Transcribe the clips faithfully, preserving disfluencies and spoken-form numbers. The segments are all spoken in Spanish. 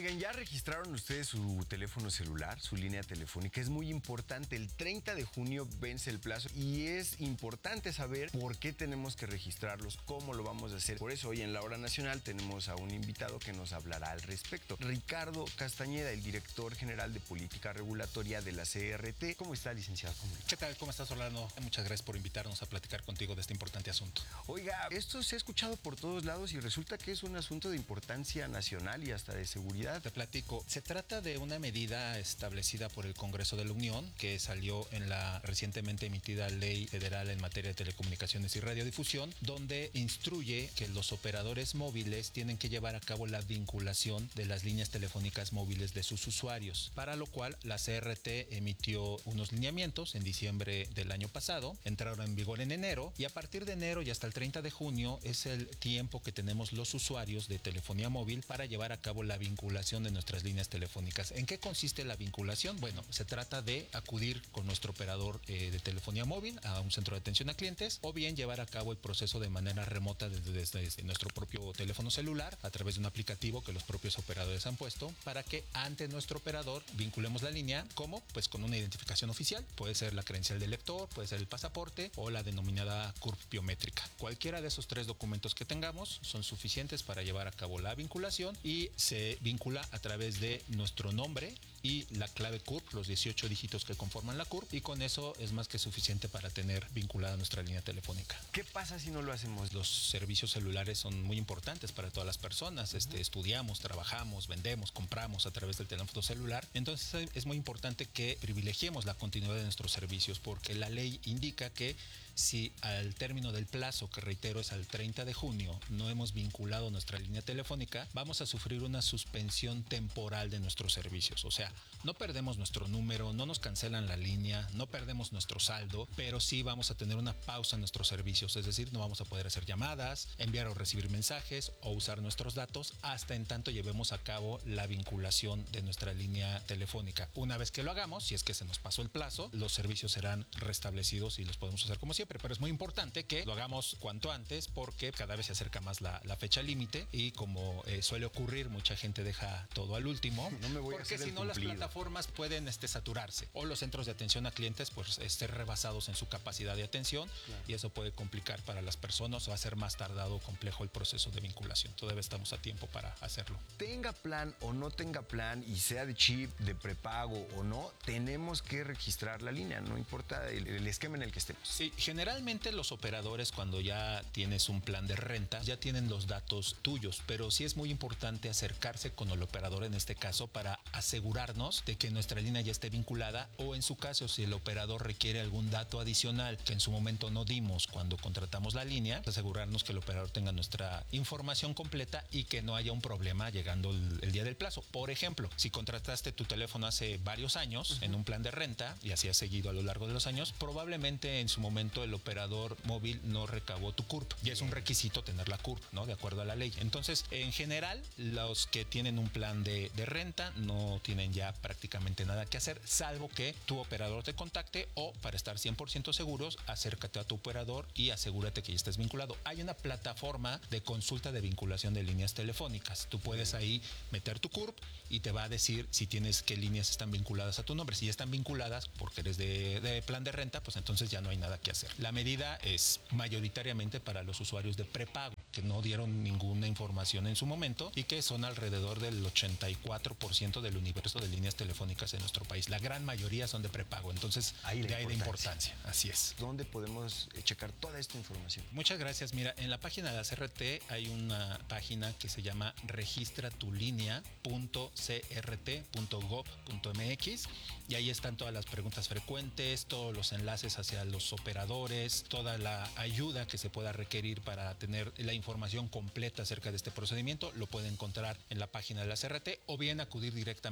Oigan, ¿ya registraron ustedes su teléfono celular, su línea telefónica? Es muy importante. El treinta de junio vence el plazo y es importante saber por qué tenemos que registrarlos, cómo lo vamos a hacer. Por eso hoy en La Hora Nacional tenemos a un invitado que nos hablará al respecto. Ricardo Castañeda, el director general de Política Regulatoria de la C R T. ¿Cómo está, licenciado? ¿Cómo ¿Qué tal? ¿Cómo estás, Orlando? Muchas gracias por invitarnos a platicar contigo de este importante asunto. Oiga, esto se ha escuchado por todos lados y resulta que es un asunto de importancia nacional y hasta de seguridad. Te platico. Se trata de una medida establecida por el Congreso de la Unión que salió en la recientemente emitida Ley Federal en materia de telecomunicaciones y radiodifusión, donde instruye que los operadores móviles tienen que llevar a cabo la vinculación de las líneas telefónicas móviles de sus usuarios, para lo cual la C R T emitió unos lineamientos en diciembre del año pasado, entraron en vigor en enero y a partir de enero y hasta el treinta de junio es el tiempo que tenemos los usuarios de telefonía móvil para llevar a cabo la vinculación de nuestras líneas telefónicas. ¿En qué consiste la vinculación? Bueno, se trata de acudir con nuestro operador eh, de telefonía móvil a un centro de atención a clientes o bien llevar a cabo el proceso de manera remota desde, desde, desde nuestro propio teléfono celular a través de un aplicativo que los propios operadores han puesto para que ante nuestro operador vinculemos la línea. ¿Cómo? Pues con una identificación oficial. Puede ser la credencial del lector, puede ser el pasaporte o la denominada C U R P biométrica. Cualquiera de esos tres documentos que tengamos son suficientes para llevar a cabo la vinculación y se vincula a través de nuestro nombre y la clave C U R P, los dieciocho dígitos que conforman la C U R P, y con eso es más que suficiente para tener vinculada nuestra línea telefónica. ¿Qué pasa si no lo hacemos? Los servicios celulares son muy importantes para todas las personas. Este, uh-huh. Estudiamos, trabajamos, vendemos, compramos a través del teléfono celular. Entonces es muy importante que privilegiemos la continuidad de nuestros servicios porque la ley indica que si al término del plazo, que reitero es al treinta de junio, no hemos vinculado nuestra línea telefónica, vamos a sufrir una suspensión temporal de nuestros servicios. O sea, no perdemos nuestro número, no nos cancelan la línea, no perdemos nuestro saldo, pero sí vamos a tener una pausa en nuestros servicios. Es decir, no vamos a poder hacer llamadas, enviar o recibir mensajes o usar nuestros datos hasta en tanto llevemos a cabo la vinculación de nuestra línea telefónica. Una vez que lo hagamos, si es que se nos pasó el plazo, los servicios serán restablecidos y los podemos usar como siempre. Pero es muy importante que lo hagamos cuanto antes porque cada vez se acerca más la, la fecha límite y como eh, suele ocurrir, mucha gente deja todo al último. No me voy porque a hacer si no, las plataformas pueden este, saturarse o los centros de atención a clientes pues estar rebasados en su capacidad de atención, claro. Y eso puede complicar para las personas o hacer más tardado o complejo el proceso de vinculación. Todavía estamos a tiempo para hacerlo. Tenga plan o no tenga plan y sea de chip, de prepago o no, tenemos que registrar la línea, no importa el, el esquema en el que estemos. Sí, generalmente los operadores cuando ya tienes un plan de renta ya tienen los datos tuyos, pero sí es muy importante acercarse con el operador en este caso para asegurarnos de que nuestra línea ya esté vinculada o en su caso si el operador requiere algún dato adicional que en su momento no dimos cuando contratamos la línea, asegurarnos que el operador tenga nuestra información completa y que no haya un problema llegando el, el día del plazo. Por ejemplo, si contrataste tu teléfono hace varios años uh-huh. en un plan de renta y así has seguido a lo largo de los años, probablemente en su momento el operador móvil no recabó tu C U R P y es un requisito tener la C U R P, ¿no? De acuerdo a la ley. Entonces, en general, los que tienen un plan de, de renta no tienen ya prácticamente nada que hacer, salvo que tu operador te contacte o para estar cien por ciento seguros, acércate a tu operador y asegúrate que ya estés vinculado. Hay una plataforma de consulta de vinculación de líneas telefónicas. Tú puedes ahí meter tu C U R P y te va a decir si tienes qué líneas están vinculadas a tu nombre. Si ya están vinculadas porque eres de, de plan de renta, pues entonces ya no hay nada que hacer. La medida es mayoritariamente para los usuarios de prepago que no dieron ninguna información en su momento y que son alrededor del ochenta y cuatro por ciento del universo de líneas telefónicas en nuestro país. La gran mayoría son de prepago, entonces ahí de ahí la importancia. Así es. ¿Dónde podemos checar toda esta información? Muchas gracias. Mira, en la página de la C R T hay una página que se llama registra tu línea punto c r t punto gov punto m x y ahí están todas las preguntas frecuentes, todos los enlaces hacia los operadores, toda la ayuda que se pueda requerir para tener la información completa acerca de este procedimiento. Lo puede encontrar en la página de la C R T o bien acudir directamente con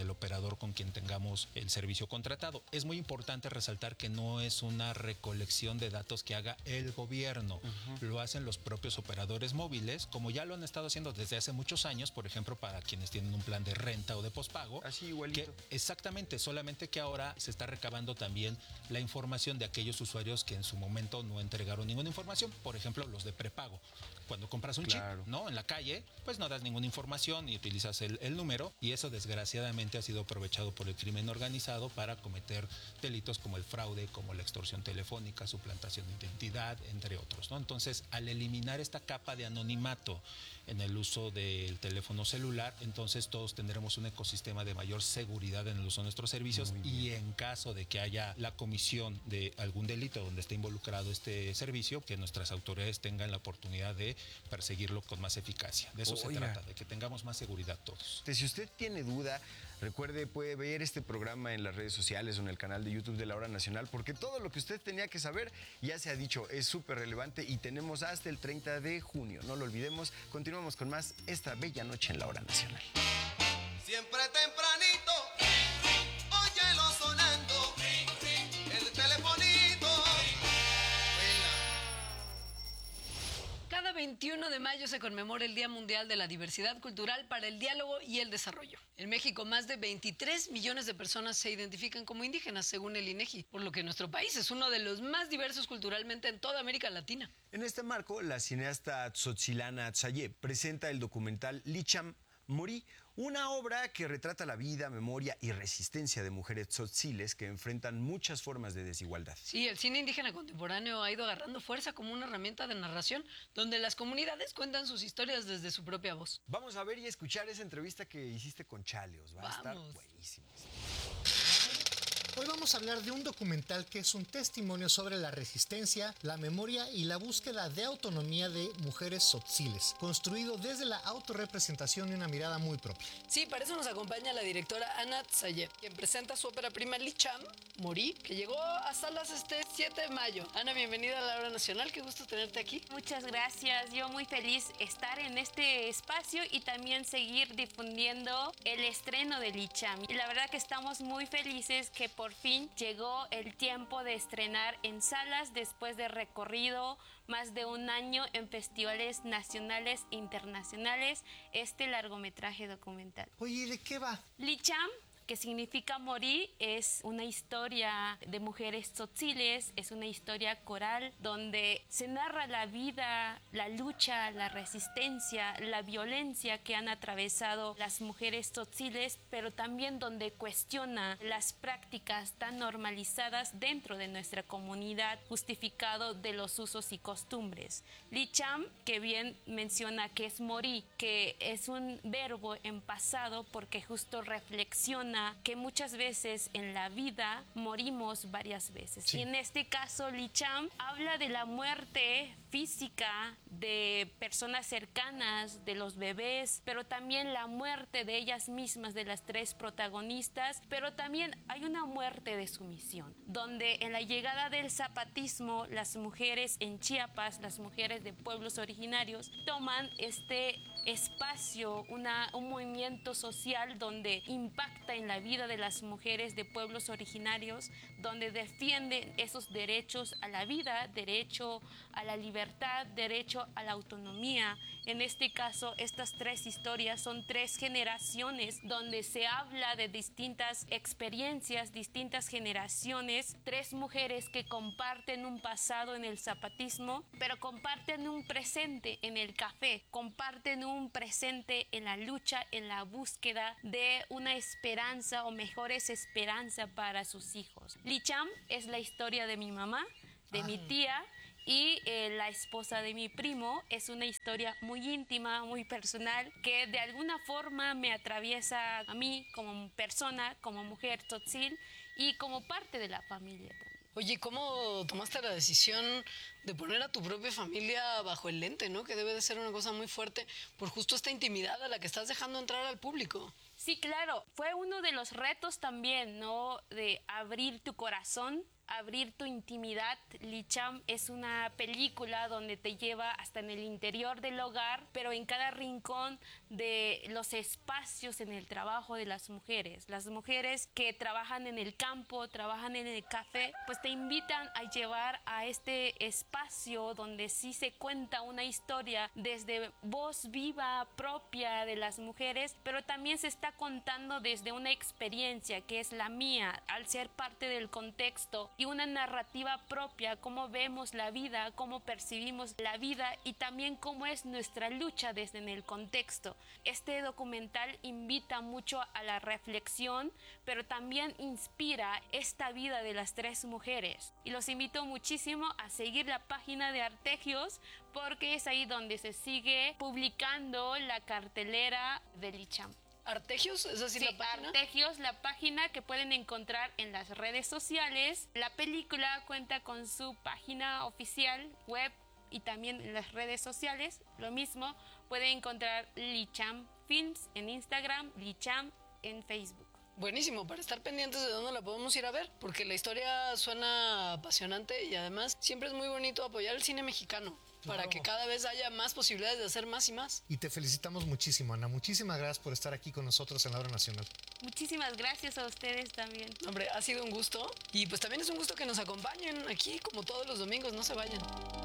el operador con quien tengamos el servicio contratado. Es muy importante resaltar que no es una recolección de datos que haga el gobierno, uh-huh. Lo hacen los propios operadores móviles, como ya lo han estado haciendo desde hace muchos años, por ejemplo, para quienes tienen un plan de renta o de pospago. Así igualito. Que, exactamente, solamente que ahora se está recabando también la información de aquellos usuarios que en su momento no entregaron ninguna información, por ejemplo, los de prepago. Cuando compras un claro. chip, ¿no? En la calle, pues no das ninguna información y utilizas el, el número, y eso desgraciadamente ha sido aprovechado por el crimen organizado para cometer delitos como el fraude, como la extorsión telefónica, suplantación de identidad, entre otros, ¿no? Entonces, al eliminar esta capa de anonimato en el uso del teléfono celular, entonces todos tendremos un ecosistema de mayor seguridad en el uso de nuestros servicios, y en caso de que haya la comisión de algún delito donde esté involucrado este servicio, que nuestras autoridades tengan la oportunidad de perseguirlo con más eficacia. De eso Oiga. se trata, de que tengamos más seguridad todos. Si usted tiene duda, recuerde, puede ver este programa en las redes sociales o en el canal de YouTube de La Hora Nacional, porque todo lo que usted tenía que saber ya se ha dicho, es súper relevante, y tenemos hasta el treinta de junio. No lo olvidemos. Continuamos con más esta bella noche en La Hora Nacional. Siempre tempranito, óyelo sonando, el telefonito. Cada veintiuno de mayo se conmemora el Día Mundial de la Diversidad Cultural para el Diálogo y el Desarrollo. En México, más de veintitrés millones de personas se identifican como indígenas, según el INEGI, por lo que nuestro país es uno de los más diversos culturalmente en toda América Latina. En este marco, la cineasta Tzotzilana Tzayé presenta el documental Licham Morí, una obra que retrata la vida, memoria y resistencia de mujeres tzotziles que enfrentan muchas formas de desigualdad. Sí, el cine indígena contemporáneo ha ido agarrando fuerza como una herramienta de narración, donde las comunidades cuentan sus historias desde su propia voz. Vamos a ver y escuchar esa entrevista que hiciste con Chaleos. Va Vamos. a estar buenísimo. Hoy vamos a hablar de un documental que es un testimonio sobre la resistencia, la memoria y la búsqueda de autonomía de mujeres tzotziles, construido desde la autorrepresentación y una mirada muy propia. Sí, para eso nos acompaña la directora Ana Tzayé, quien presenta su ópera prima Licham Morí, que llegó a salas este siete de mayo. Ana, bienvenida a La Hora Nacional, qué gusto tenerte aquí. Muchas gracias, yo muy feliz estar en este espacio y también seguir difundiendo el estreno de Licham. Y la verdad que estamos muy felices que por Por fin llegó el tiempo de estrenar en salas después de recorrido más de un año en festivales nacionales e internacionales este largometraje documental. Oye, ¿de qué va? Licham, que significa morir, es una historia de mujeres tzotziles, es una historia coral donde se narra la vida, la lucha, la resistencia, la violencia que han atravesado las mujeres tzotziles, pero también donde cuestiona las prácticas tan normalizadas dentro de nuestra comunidad, justificado de los usos y costumbres. Licham, que bien menciona que es morir, que es un verbo en pasado porque justo reflexiona que muchas veces en la vida morimos varias veces. Sí. Y en este caso, Licham habla de la muerte física de personas cercanas, de los bebés, pero también la muerte de ellas mismas, de las tres protagonistas, pero también hay una muerte de sumisión, donde en la llegada del zapatismo, las mujeres en Chiapas, las mujeres de pueblos originarios, toman este espacio, una, un movimiento social donde impacta en la vida de las mujeres de pueblos originarios, donde defienden esos derechos a la vida, derecho a la libertad, derecho a la autonomía. En este caso, estas tres historias son tres generaciones donde se habla de distintas experiencias, distintas generaciones, tres mujeres que comparten un pasado en el zapatismo, pero comparten un presente en el café, comparten un presente en la lucha, en la búsqueda de una esperanza o mejores esperanza para sus hijos. Licham es la historia de mi mamá, de Ay. mi tía, y eh, la esposa de mi primo. Es una historia muy íntima, muy personal, que de alguna forma me atraviesa a mí como persona, como mujer tzotzil y como parte de la familia también. Oye, ¿cómo tomaste la decisión de poner a tu propia familia bajo el lente, ¿no? Que debe de ser una cosa muy fuerte por justo esta intimidad a la que estás dejando entrar al público. Sí, claro. Fue uno de los retos también, ¿no? De abrir tu corazón abrir tu intimidad. Licham es una película donde te lleva hasta en el interior del hogar, pero en cada rincón de los espacios en el trabajo de las mujeres. Las mujeres que trabajan en el campo, trabajan en el café, pues te invitan a llevar a este espacio donde sí se cuenta una historia desde voz viva propia de las mujeres, pero también se está contando desde una experiencia que es la mía, al ser parte del contexto, y una narrativa propia, cómo vemos la vida, cómo percibimos la vida y también cómo es nuestra lucha desde en el contexto. Este documental invita mucho a la reflexión, pero también inspira esta vida de las tres mujeres. Y los invito muchísimo a seguir la página de Artegios, porque es ahí donde se sigue publicando la cartelera de Licham. ¿Artegios? ¿Es así Sí, la página? Artegios, la página que pueden encontrar en las redes sociales. La película cuenta con su página oficial, web y también en las redes sociales. Lo mismo, pueden encontrar Licham Films en Instagram, Licham en Facebook. Buenísimo, para estar pendientes de dónde la podemos ir a ver, porque la historia suena apasionante y además siempre es muy bonito apoyar el cine mexicano. Claro. Para que cada vez haya más posibilidades de hacer más y más. Y te felicitamos muchísimo, Ana. Muchísimas gracias por estar aquí con nosotros en la Hora Nacional. Muchísimas gracias a ustedes también. Hombre, ha sido un gusto. Y pues también es un gusto que nos acompañen aquí, como todos los domingos. No se vayan.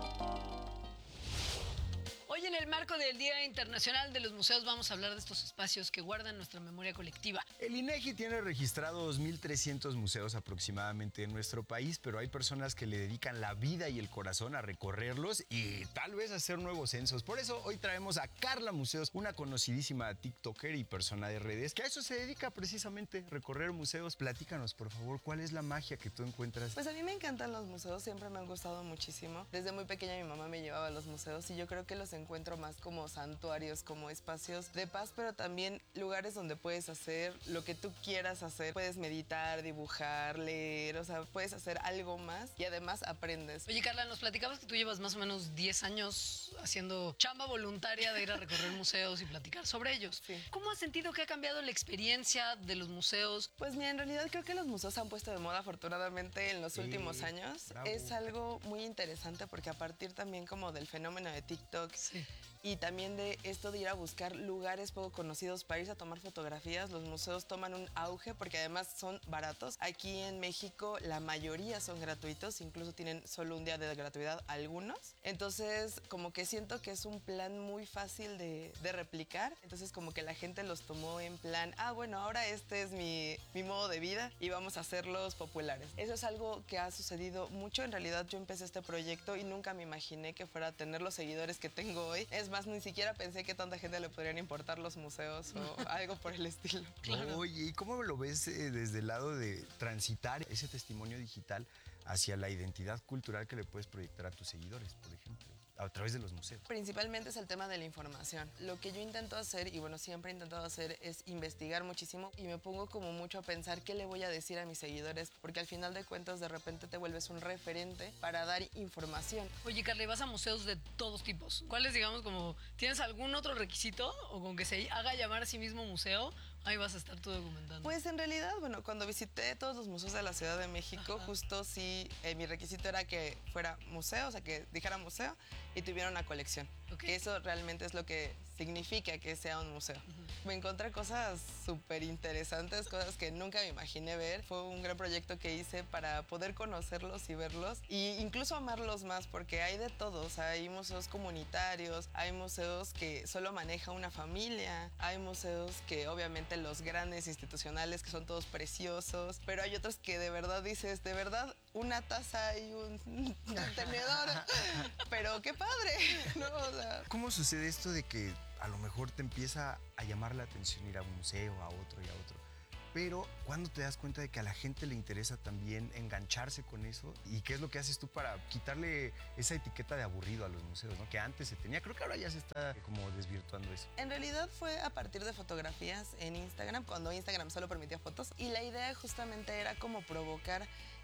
Hoy en el marco del Día Internacional de los Museos vamos a hablar de estos espacios que guardan nuestra memoria colectiva. El INEGI tiene registrados mil trescientos museos aproximadamente en nuestro país, pero hay personas que le dedican la vida y el corazón a recorrerlos y tal vez hacer nuevos censos. Por eso hoy traemos a Carla Museos, una conocidísima TikToker y persona de redes, que a eso se dedica precisamente, recorrer museos. Platícanos, por favor, ¿cuál es la magia que tú encuentras? Pues a mí me encantan los museos, siempre me han gustado muchísimo. Desde muy pequeña mi mamá me llevaba a los museos y yo creo que los encuentro más como santuarios, como espacios de paz, pero también lugares donde puedes hacer lo que tú quieras hacer. Puedes meditar, dibujar, leer, o sea, puedes hacer algo más y además aprendes. Oye, Carla, nos platicabas que tú llevas más o menos diez años haciendo chamba voluntaria de ir a recorrer museos y platicar sobre ellos. Sí. ¿Cómo has sentido que ha cambiado la experiencia de los museos? Pues mira, en realidad creo que los museos se han puesto de moda afortunadamente en los Sí, últimos años. bravo. Es algo muy interesante porque a partir también como del fenómeno de TikTok, Sí. y también de esto de ir a buscar lugares poco conocidos para irse a tomar fotografías, los museos toman un auge porque además son baratos. Aquí en México la mayoría son gratuitos, incluso tienen solo un día de gratuidad algunos. Entonces como que siento que es un plan muy fácil de, de replicar. Entonces como que la gente los tomó en plan, ah bueno, ahora este es mi, mi modo de vida y vamos a hacerlos populares. Eso es algo que ha sucedido mucho. En realidad yo empecé este proyecto y nunca me imaginé que fuera a tener los seguidores que tengo hoy. Es más, ni siquiera pensé que tanta gente le podrían importar los museos o algo por el estilo. Claro. Oye, ¿y cómo lo ves eh, desde el lado de transitar ese testimonio digital hacia la identidad cultural que le puedes proyectar a tus seguidores, por ejemplo, a través de los museos? Principalmente es el tema de la información. Lo que yo intento hacer, y bueno, siempre he intentado hacer, es investigar muchísimo y me pongo como mucho a pensar qué le voy a decir a mis seguidores, porque al final de cuentas de repente te vuelves un referente para dar información. Oye, Carla, ¿y vas a museos de todos tipos? ¿Cuáles, digamos, como, tienes algún otro requisito o con que se haga llamar a sí mismo museo? Ahí vas a estar tú documentando. Pues en realidad, bueno, cuando visité todos los museos de la Ciudad de México, Ajá. justo sí, eh, mi requisito era que fuera museo, o sea, que dijera museo y tuviera una colección. Ok. Que eso realmente es lo que significa que sea un museo. Me encontré cosas súper interesantes, cosas que nunca me imaginé ver. Fue un gran proyecto que hice para poder conocerlos y verlos e incluso amarlos más, porque hay de todo. O sea, hay museos comunitarios, hay museos que solo maneja una familia, hay museos que obviamente los grandes institucionales que son todos preciosos, pero hay otros que de verdad dices, de verdad, una taza y un, un tenedor, pero qué padre, ¿no? O sea, ¿Cómo sucede esto de que a lo mejor te empieza a llamar la atención ir a un museo, a otro y a otro? Pero ¿cuándo te das cuenta de que a la gente le interesa también engancharse con eso? ¿Y qué es lo que haces tú para quitarle esa etiqueta de aburrido a los museos, ¿no? Que antes se tenía? Creo que ahora ya se está como desvirtuando eso. en realidad fue a partir de fotografías en Instagram, cuando Instagram solo permitía fotos, y la idea justamente era como provocar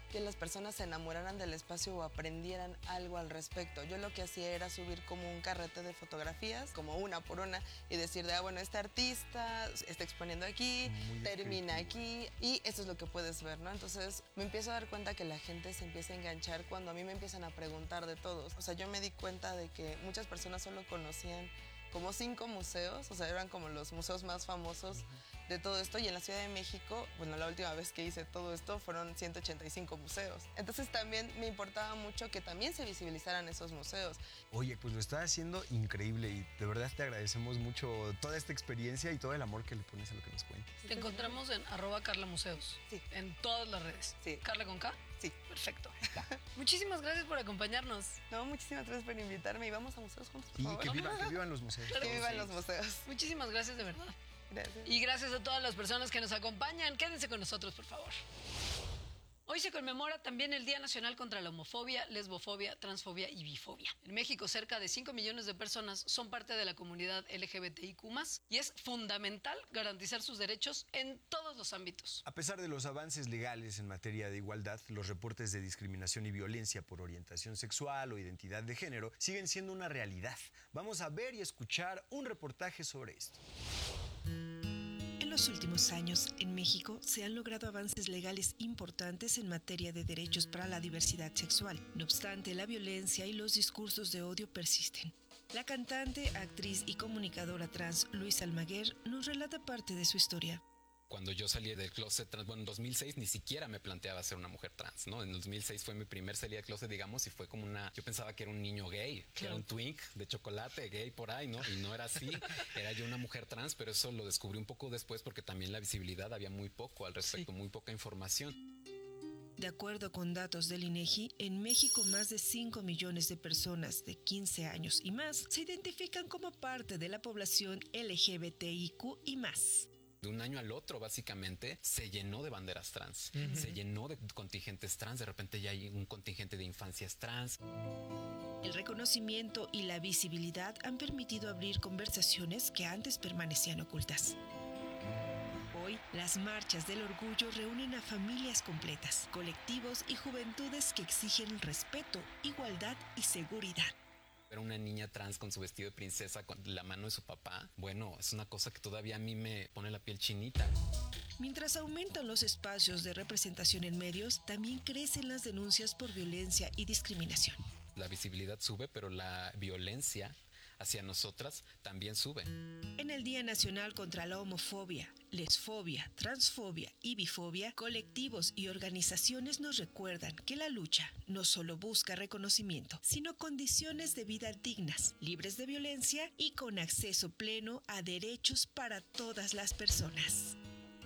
que las personas se enamoraran del espacio o aprendieran algo al respecto. Yo lo que hacía era subir como un carrete de fotografías, como una por una, y decir de, ah, bueno, este artista está exponiendo aquí, Muy termina descriptivo. aquí, y esto es lo que puedes ver, ¿no? Entonces me empiezo a dar cuenta que la gente se empieza a enganchar cuando a mí me empiezan a preguntar de todos. O sea, yo me di cuenta de que muchas personas solo conocían como cinco museos, o sea, eran como los museos más famosos de todo esto, y en la Ciudad de México, bueno, la última vez que hice todo esto fueron ciento ochenta y cinco museos. Entonces también me importaba mucho que también se visibilizaran esos museos. Oye, pues lo estás haciendo increíble y de verdad te agradecemos mucho toda esta experiencia y todo el amor que le pones a lo que nos cuentas. Te encontramos en arroba Carla Museos. Sí. En todas las redes. Sí. ¿Carla con K? Sí. Perfecto. Muchísimas gracias por acompañarnos. No, muchísimas gracias por invitarme y vamos a museos juntos, por Y favor. que vivan, que vivan los museos. Claro Que que vivan sí. los museos. Muchísimas gracias de verdad. Gracias. Y gracias a todas las personas que nos acompañan. Quédense con nosotros, por favor. Hoy se conmemora también el Día Nacional contra la Homofobia, Lesbofobia, Transfobia y Bifobia. En México, cerca de cinco millones de personas son parte de la comunidad L G B T I Q más, y es fundamental garantizar sus derechos en todos los ámbitos. A pesar de los avances legales en materia de igualdad, los reportes de discriminación y violencia por orientación sexual o identidad de género siguen siendo una realidad. Vamos a ver y escuchar un reportaje sobre esto. En los últimos años, en México, se han logrado avances legales importantes en materia de derechos para la diversidad sexual. No obstante, la violencia y los discursos de odio persisten. La cantante, actriz y comunicadora trans Luisa Almaguer nos relata parte de su historia. Cuando yo salí del closet trans, bueno, en dos mil seis ni siquiera me planteaba ser una mujer trans, ¿no? En dos mil seis fue mi primer salida del closet, digamos, y fue como una... Yo pensaba que era un niño gay, que Claro. era un twink de chocolate, gay por ahí, ¿no? Y no era así, era yo una mujer trans, pero eso lo descubrí un poco después porque también la visibilidad había muy poco al respecto, Sí. muy poca información. De acuerdo con datos del INEGI, en México más de cinco millones de personas de quince años y más se identifican como parte de la población L G B T I Q y más. De un año al otro, básicamente, se llenó de banderas trans, uh-huh. se llenó de contingentes trans, de repente ya hay un contingente de infancias trans. El reconocimiento y la visibilidad han permitido abrir conversaciones que antes permanecían ocultas. Hoy, las marchas del orgullo reúnen a familias completas, colectivos y juventudes que exigen respeto, igualdad y seguridad. Era una niña trans con su vestido de princesa con la mano de su papá. Bueno, es una cosa que todavía a mí me pone la piel chinita. Mientras aumentan los espacios de representación en medios, también crecen las denuncias por violencia y discriminación. La visibilidad sube, pero la violencia hacia nosotras también sube. En el Día Nacional contra la Homofobia, Lesfobia, Transfobia y Bifobia, colectivos y organizaciones nos recuerdan que la lucha no solo busca reconocimiento, sino condiciones de vida dignas, libres de violencia y con acceso pleno a derechos para todas las personas.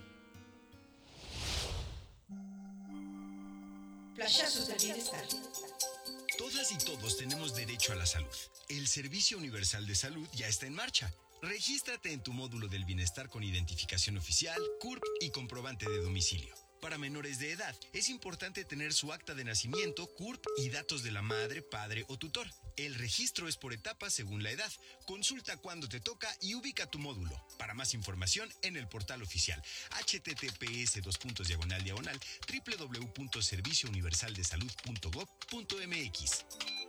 Flashazos del bienestar. Todas y todos tenemos derecho a la salud. El Servicio Universal de Salud ya está en marcha. Regístrate en tu módulo del bienestar con identificación oficial, C U R P y comprobante de domicilio. Para menores de edad, es importante tener su acta de nacimiento, C U R P y datos de la madre, padre o tutor. El registro es por etapas según la edad. Consulta cuándo te toca y ubica tu módulo. Para más información, en el portal oficial https dos puntos diagonal diagonal www punto servicio universal de salud punto gob punto mx.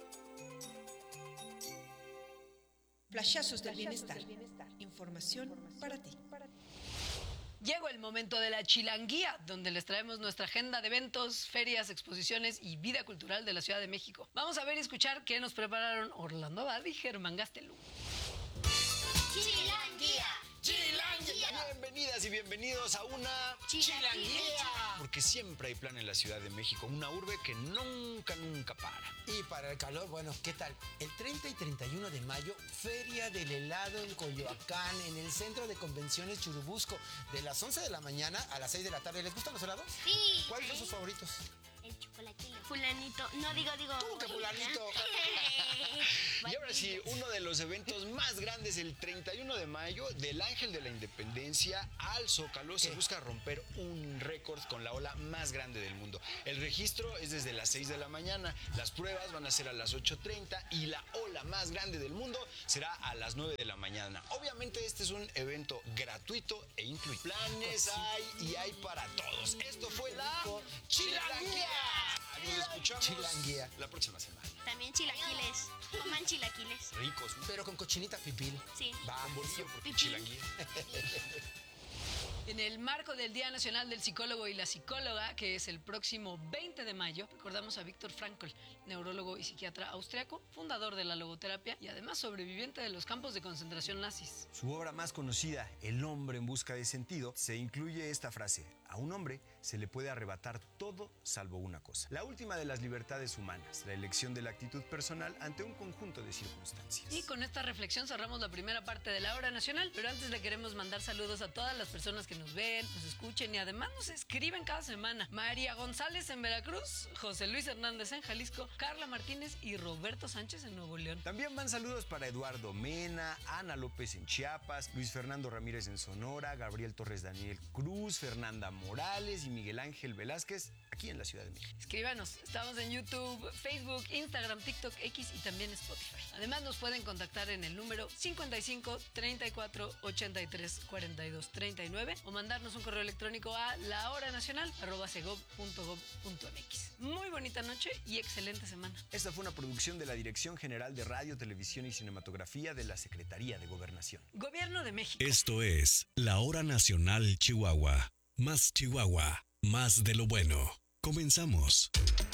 Flashazos del bienestar. Información para ti. Llegó el momento de la chilanguía, donde les traemos nuestra agenda de eventos, ferias, exposiciones y vida cultural de la Ciudad de México. Vamos a ver y escuchar qué nos prepararon Orlando Abad y Germán Gastelum. Chilanguía. Chilanguía. Bienvenidas y bienvenidos a una chilanguía. Porque siempre hay plan en la Ciudad de México, una urbe que nunca, nunca para. Y para el calor, bueno, ¿qué tal? El treinta y treinta y uno de mayo, Feria del Helado en Coyoacán, en el Centro de Convenciones Churubusco, de las once de la mañana a las seis de la tarde. ¿Les gustan los helados? Sí. ¿Cuáles son sus favoritos? El chocolatito. Fulanito, no digo, digo. ¿Cómo que fulanito? Y ahora sí, uno de los eventos más grandes el treinta y uno de mayo, del Ángel de la Independencia al Zócalo, se busca romper un récord con la ola más grande del mundo. El registro es desde las seis de la mañana, las pruebas van a ser a las ocho treinta y la ola más grande del mundo será a las nueve de la mañana. Obviamente este es un evento gratuito e incluye planes hay y hay para todos. Esto fue la Chilanguía. Nos escuchamos Chilanguía. la próxima semana. También chilaquiles. Coman chilaquiles. Ricos. Pero con cochinita pibil. Sí. Va, Con bolillo porque Pipí. chilanguía. En el marco del Día Nacional del Psicólogo y la Psicóloga, que es el próximo veinte de mayo, recordamos a Viktor Frankl, neurólogo y psiquiatra austriaco, fundador de la logoterapia y además sobreviviente de los campos de concentración nazis. Su obra más conocida, El hombre en busca de sentido, se incluye esta frase: a un hombre se le puede arrebatar todo salvo una cosa. La última de las libertades humanas, la elección de la actitud personal ante un conjunto de circunstancias. Y con esta reflexión cerramos la primera parte de la Hora Nacional, pero antes le queremos mandar saludos a todas las personas que nos ven, nos escuchen y además nos escriben cada semana. María González en Veracruz, José Luis Hernández en Jalisco, Carla Martínez y Roberto Sánchez en Nuevo León. También van saludos para Eduardo Mena, Ana López en Chiapas, Luis Fernando Ramírez en Sonora, Gabriel Torres Daniel Cruz, Fernanda Morales y Miguel Ángel Velázquez aquí en la Ciudad de México. Escríbanos, estamos en YouTube, Facebook, Instagram, TikTok, X y también Spotify. Además nos pueden contactar en el número cincuenta y cinco, treinta y cuatro, ochenta y tres, cuarenta y dos, treinta y nueve o mandarnos un correo electrónico a lahoranacional arroba segov punto gov punto mx. Muy bonita noche y excelente semana. Esta fue una producción de la Dirección General de Radio, Televisión y Cinematografía de la Secretaría de Gobernación. Gobierno de México. Esto es La Hora Nacional Chihuahua. Más Chihuahua, más de lo bueno. Comenzamos.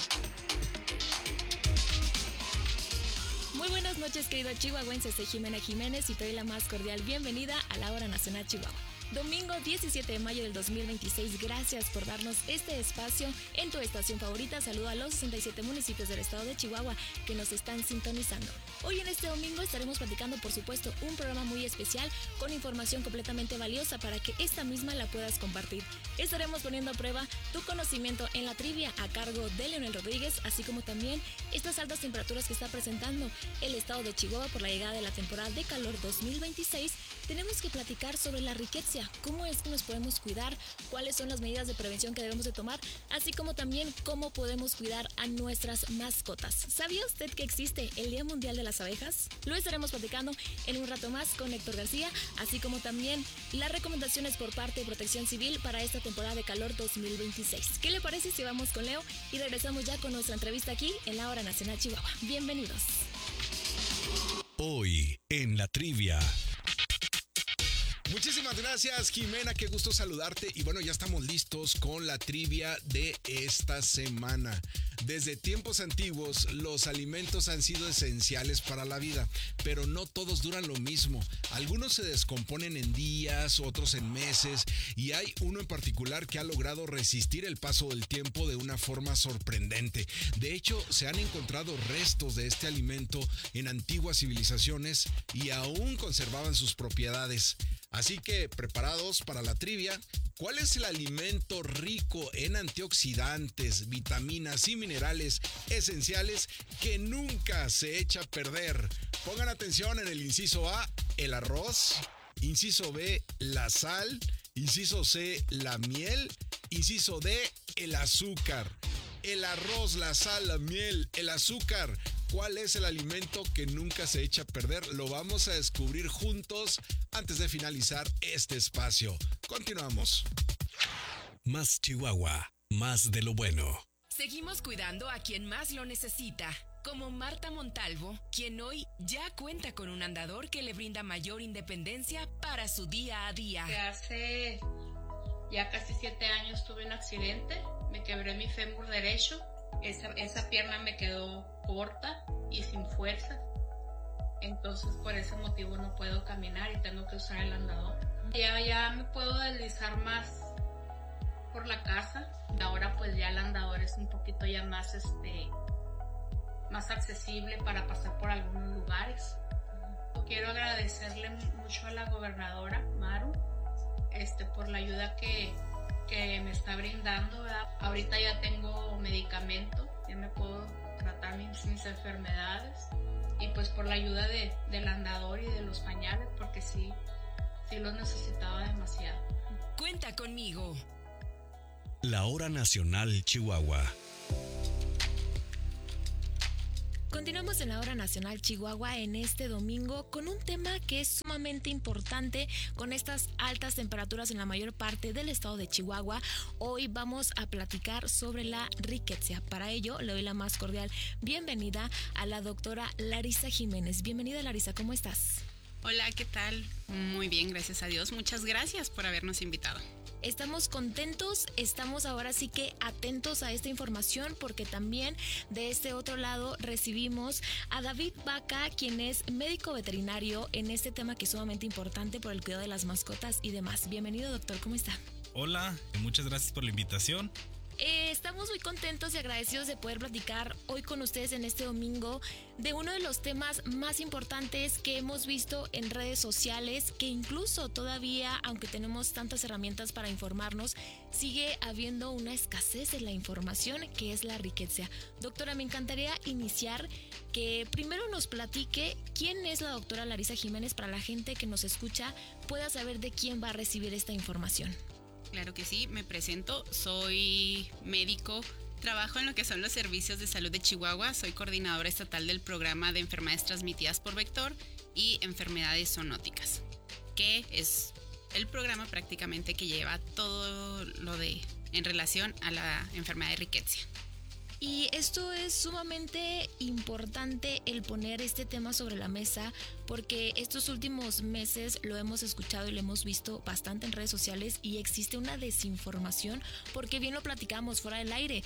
Muy buenas noches, queridos chihuahuenses. Soy Jimena Jiménez y te doy la más cordial bienvenida a la Hora Nacional Chihuahua. Domingo diecisiete de mayo del dos mil veintiséis, gracias por darnos este espacio en tu estación favorita. Saludo a los sesenta y siete municipios del estado de Chihuahua que nos están sintonizando. Hoy en este domingo estaremos platicando, por supuesto, un programa muy especial con información completamente valiosa para que esta misma la puedas compartir. Estaremos poniendo a prueba tu conocimiento en la trivia a cargo de Leonel Rodríguez, así como también estas altas temperaturas que está presentando el estado de Chihuahua por la llegada de la temporada de calor dos mil veintiséis. Tenemos que platicar sobre la riqueza. Cómo es que nos podemos cuidar, cuáles son las medidas de prevención que debemos de tomar, así como también cómo podemos cuidar a nuestras mascotas. ¿Sabía usted que existe el Día Mundial de las Abejas? Lo estaremos platicando en un rato más con Héctor García, así como también las recomendaciones por parte de Protección Civil para esta temporada de calor dos mil veintiséis. ¿Qué le parece si vamos con Leo y regresamos ya con nuestra entrevista aquí en la Hora Nacional Chihuahua? Bienvenidos. Hoy en la trivia. Muchísimas gracias, Jimena, qué gusto saludarte. Y bueno, ya estamos listos con la trivia de esta semana. Desde tiempos antiguos, los alimentos han sido esenciales para la vida, pero no todos duran lo mismo. Algunos se descomponen en días, otros en meses, y hay uno en particular que ha logrado resistir el paso del tiempo de una forma sorprendente. De hecho, se han encontrado restos de este alimento en antiguas civilizaciones y aún conservaban sus propiedades. Así que, preparados para la trivia, ¿cuál es el alimento rico en antioxidantes, vitaminas y minerales esenciales que nunca se echa a perder? Pongan atención en el inciso A, el arroz, inciso B, la sal, inciso C, la miel, inciso D, el azúcar. El arroz, la sal, la miel, el azúcar. ¿Cuál es el alimento que nunca se echa a perder? Lo vamos a descubrir juntos antes de finalizar este espacio. Continuamos. Más Chihuahua, más de lo bueno. Seguimos cuidando a quien más lo necesita, como Marta Montalvo, quien hoy ya cuenta con un andador que le brinda mayor independencia para su día a día. Hace ya casi siete años tuve un accidente, me quebré mi fémur derecho, esa, esa pierna me quedó corta y sin fuerza, entonces por ese motivo no puedo caminar y tengo que usar el andador. Ya, ya me puedo deslizar más por la casa, ahora pues ya el andador es un poquito ya más, este, más accesible para pasar por algunos lugares. Quiero agradecerle mucho a la gobernadora Maru este, por la ayuda que, que me está brindando, ¿verdad? Ahorita ya tengo medicamento, ya me puedo tratar mis, mis enfermedades y pues por la ayuda de, del andador y de los pañales, porque sí, sí los necesitaba demasiado. Cuenta conmigo. La Hora Nacional Chihuahua. Continuamos en la Hora Nacional Chihuahua en este domingo con un tema que es sumamente importante con estas altas temperaturas en la mayor parte del estado de Chihuahua. Hoy vamos a platicar sobre la riqueza. Para ello le doy la más cordial bienvenida a la doctora Larisa Jiménez. Bienvenida, Larisa, ¿cómo estás? Hola, ¿qué tal? Muy bien, gracias a Dios. Muchas gracias por habernos invitado. Estamos contentos, estamos ahora sí que atentos a esta información porque también de este otro lado recibimos a David Vaca, quien es médico veterinario en este tema que es sumamente importante por el cuidado de las mascotas y demás. Bienvenido, doctor, ¿cómo está? Hola, muchas gracias por la invitación. Eh, estamos muy contentos y agradecidos de poder platicar hoy con ustedes en este domingo de uno de los temas más importantes que hemos visto en redes sociales, que incluso todavía, aunque tenemos tantas herramientas para informarnos, sigue habiendo una escasez de la información, que es la riqueza. Doctora, me encantaría iniciar que primero nos platique quién es la doctora Larisa Jiménez para la gente que nos escucha pueda saber de quién va a recibir esta información. Claro que sí, me presento, soy médico, trabajo en lo que son los servicios de salud de Chihuahua, soy coordinadora estatal del programa de enfermedades transmitidas por vector y enfermedades zoonóticas, que es el programa prácticamente que lleva todo lo de en relación a la enfermedad de riqueza. Y esto es sumamente importante el poner este tema sobre la mesa porque estos últimos meses lo hemos escuchado y lo hemos visto bastante en redes sociales y existe una desinformación porque bien lo platicamos fuera del aire.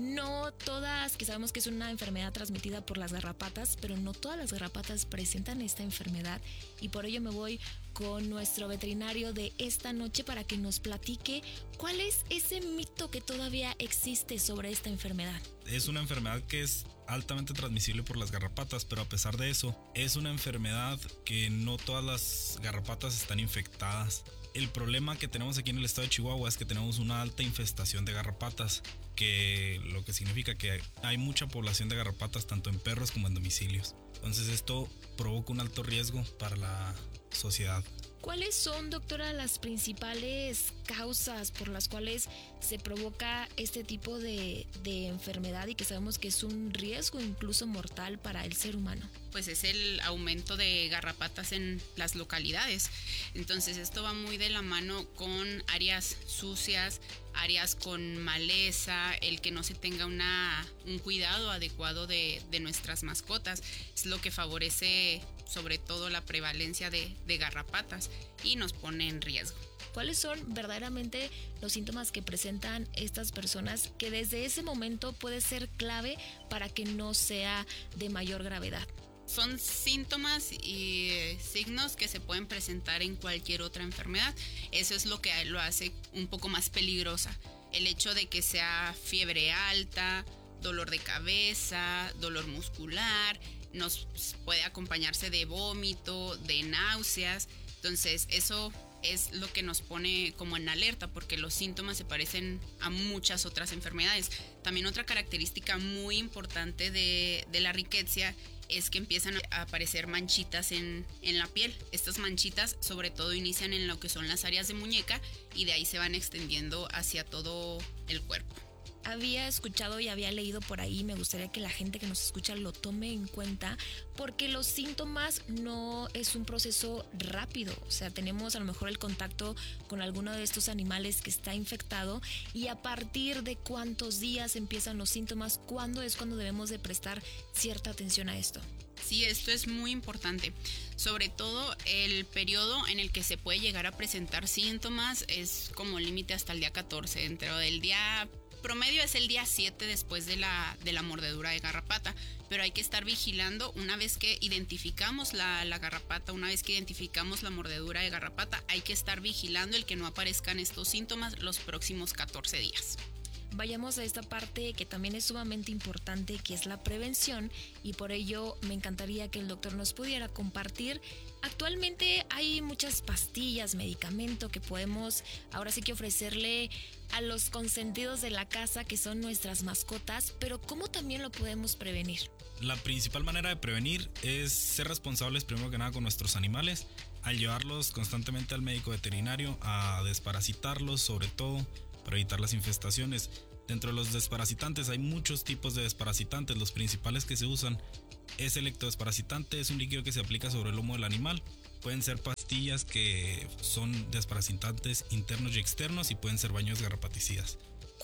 No todas, que sabemos que es una enfermedad transmitida por las garrapatas, pero no todas las garrapatas presentan esta enfermedad y por ello me voy con nuestro veterinario de esta noche para que nos platique cuál es ese mito que todavía existe sobre esta enfermedad. Es una enfermedad que es altamente transmisible por las garrapatas, pero a pesar de eso, es una enfermedad que no todas las garrapatas están infectadas. El problema que tenemos aquí en el estado de Chihuahua es que tenemos una alta infestación de garrapatas, que lo que significa que hay mucha población de garrapatas tanto en perros como en domicilios. Entonces esto provoca un alto riesgo para la sociedad. ¿Cuáles son, doctora, las principales causas por las cuales se provoca este tipo de, de enfermedad y que sabemos que es un riesgo incluso mortal para el ser humano? Pues es el aumento de garrapatas en las localidades. Entonces esto va muy de la mano con áreas sucias, áreas con maleza, el que no se tenga una, un cuidado adecuado de, de nuestras mascotas. Es lo que favorece sobre todo la prevalencia de, de garrapatas y nos pone en riesgo. ¿Cuáles son verdaderamente los síntomas que presentan estas personas que desde ese momento puede ser clave para que no sea de mayor gravedad? Son síntomas y signos que se pueden presentar en cualquier otra enfermedad. Eso es lo que lo hace un poco más peligrosa. El hecho de que sea fiebre alta, dolor de cabeza, dolor muscular, nos puede acompañarse de vómito, de náuseas. Entonces eso es lo que nos pone como en alerta porque los síntomas se parecen a muchas otras enfermedades. También otra característica muy importante de, de la riqueza es que empiezan a aparecer manchitas en, en la piel. Estas manchitas sobre todo inician en lo que son las áreas de muñeca y de ahí se van extendiendo hacia todo el cuerpo. Había escuchado y había leído por ahí, me gustaría que la gente que nos escucha lo tome en cuenta porque los síntomas no es un proceso rápido, o sea, tenemos a lo mejor el contacto con alguno de estos animales que está infectado y a partir de cuántos días empiezan los síntomas, ¿cuándo es cuando debemos de prestar cierta atención a esto? Sí, esto es muy importante, sobre todo el periodo en el que se puede llegar a presentar síntomas es como límite hasta el día catorce, dentro del día promedio es el día siete después de la, de la mordedura de garrapata, pero hay que estar vigilando una vez que identificamos la, la garrapata, una vez que identificamos la mordedura de garrapata, hay que estar vigilando el que no aparezcan estos síntomas los próximos catorce días. Vayamos a esta parte que también es sumamente importante, que es la prevención, y por ello me encantaría que el doctor nos pudiera compartir. Actualmente hay muchas pastillas, medicamento que podemos ahora sí que ofrecerle a los consentidos de la casa, que son nuestras mascotas, pero ¿cómo también lo podemos prevenir? La principal manera de prevenir es ser responsables primero que nada con nuestros animales, al llevarlos constantemente al médico veterinario a desparasitarlos, sobre todo para evitar las infestaciones. Dentro de los desparasitantes hay muchos tipos de desparasitantes. Los principales que se usan es el ectodesparasitante, es un líquido que se aplica sobre el lomo del animal. Pueden ser pastillas que son desparasitantes internos y externos y pueden ser baños garrapaticidas.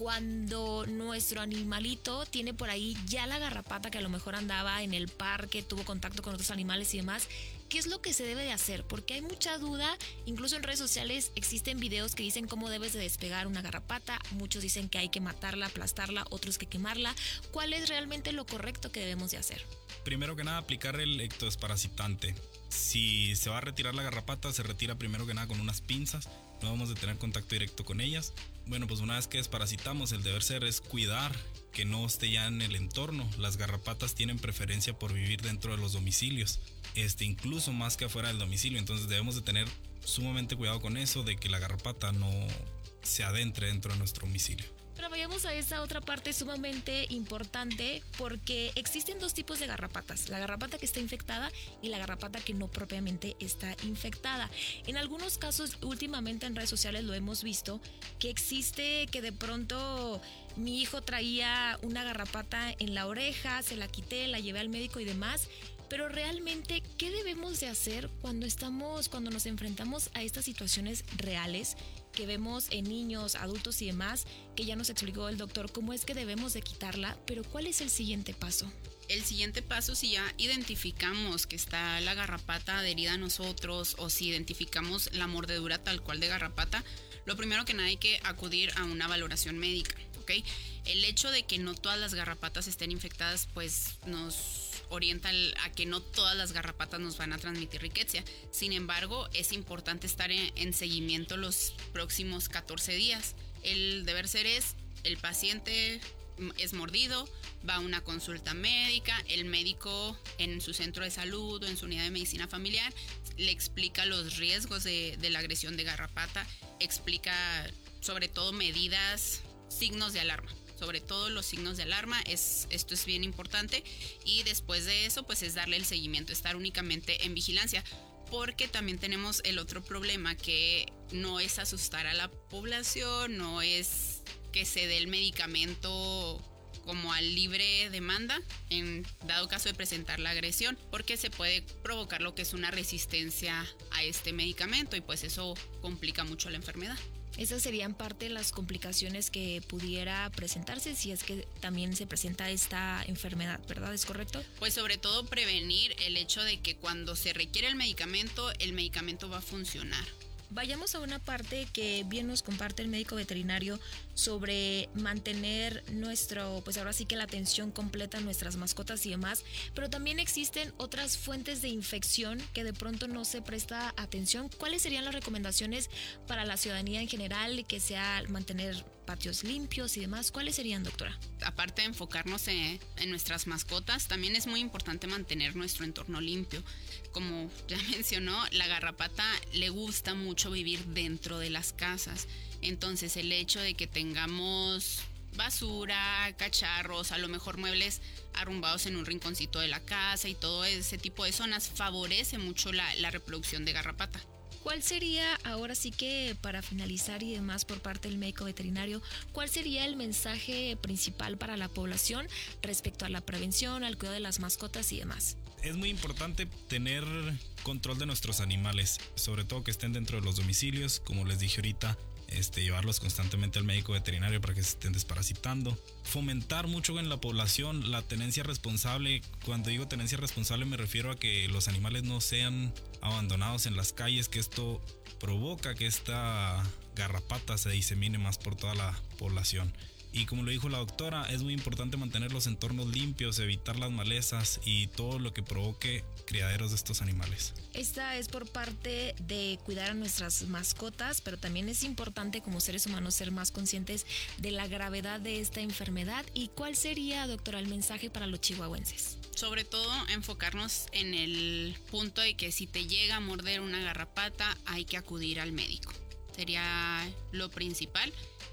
Cuando nuestro animalito tiene por ahí ya la garrapata, que a lo mejor andaba en el parque, tuvo contacto con otros animales y demás, ¿qué es lo que se debe de hacer? Porque hay mucha duda, incluso en redes sociales existen videos que dicen cómo debes de despegar una garrapata, muchos dicen que hay que matarla, aplastarla, otros que quemarla. ¿Cuál es realmente lo correcto que debemos de hacer? Primero que nada, aplicar el ectodesparasitante. Si se va a retirar la garrapata, se retira primero que nada con unas pinzas, no vamos a tener contacto directo con ellas. Bueno, pues una vez que desparasitamos, el deber ser es cuidar que no esté ya en el entorno. Las garrapatas tienen preferencia por vivir dentro de los domicilios, este, incluso más que afuera del domicilio. Entonces debemos de tener sumamente cuidado con eso, de que la garrapata no se adentre dentro de nuestro domicilio. Pero vayamos a esta otra parte sumamente importante, porque existen dos tipos de garrapatas: la garrapata que está infectada y la garrapata que no propiamente está infectada. En algunos casos, últimamente en redes sociales lo hemos visto, que existe que de pronto mi hijo traía una garrapata en la oreja, se la quité, la llevé al médico y demás. Pero realmente, ¿qué debemos de hacer cuando estamos, cuando nos enfrentamos a estas situaciones reales que vemos en niños, adultos y demás, que ya nos explicó el doctor cómo es que debemos de quitarla? Pero ¿cuál es el siguiente paso? El siguiente paso, si ya identificamos que está la garrapata adherida a nosotros o si identificamos la mordedura tal cual de garrapata, lo primero que nada hay que acudir a una valoración médica, ¿ok? El hecho de que no todas las garrapatas estén infectadas, pues nos orienta a que no todas las garrapatas nos van a transmitir riqueza. Sin embargo, es importante estar en, en seguimiento los próximos catorce días. El deber ser es, el paciente es mordido, va a una consulta médica, el médico en su centro de salud o en su unidad de medicina familiar le explica los riesgos de, de la agresión de garrapata, explica sobre todo medidas, signos de alarma. Sobre todo los signos de alarma, es, esto es bien importante, y después de eso pues es darle el seguimiento, estar únicamente en vigilancia, porque también tenemos el otro problema, que no es asustar a la población, no es que se dé el medicamento como a libre demanda en dado caso de presentar la agresión, porque se puede provocar lo que es una resistencia a este medicamento y pues eso complica mucho la enfermedad. Esas serían parte de las complicaciones que pudiera presentarse si es que también se presenta esta enfermedad, ¿verdad? ¿Es correcto? Pues sobre todo prevenir el hecho de que cuando se requiere el medicamento, el medicamento va a funcionar. Vayamos a una parte que bien nos comparte el médico veterinario sobre mantener nuestro, pues ahora sí que la atención completa a nuestras mascotas y demás, pero también existen otras fuentes de infección que de pronto no se presta atención. ¿Cuáles serían las recomendaciones para la ciudadanía en general, que sea mantener patios limpios y demás? ¿Cuáles serían, doctora? Aparte de enfocarnos en, en nuestras mascotas, también es muy importante mantener nuestro entorno limpio. Como ya mencionó, la garrapata le gusta mucho vivir dentro de las casas. Entonces el hecho de que tengamos basura, cacharros, a lo mejor muebles arrumbados en un rinconcito de la casa y todo ese tipo de zonas favorece mucho la, la reproducción de garrapata. ¿Cuál sería, ahora sí que para finalizar y demás por parte del médico veterinario, cuál sería el mensaje principal para la población respecto a la prevención, al cuidado de las mascotas y demás? Es muy importante tener control de nuestros animales, sobre todo que estén dentro de los domicilios, como les dije ahorita, este, llevarlos constantemente al médico veterinario para que se estén desparasitando. Fomentar mucho en la población la tenencia responsable. Cuando digo tenencia responsable me refiero a que los animales no sean abandonados en las calles, que esto provoca que esta garrapata se disemine más por toda la población. Y como lo dijo la doctora, es muy importante mantener los entornos limpios, evitar las malezas y todo lo que provoque criaderos de estos animales. Esta es por parte de cuidar a nuestras mascotas, pero también es importante como seres humanos ser más conscientes de la gravedad de esta enfermedad. ¿Y cuál sería, doctora, el mensaje para los chihuahuenses? Sobre todo enfocarnos en el punto de que si te llega a morder una garrapata hay que acudir al médico. Sería lo principal.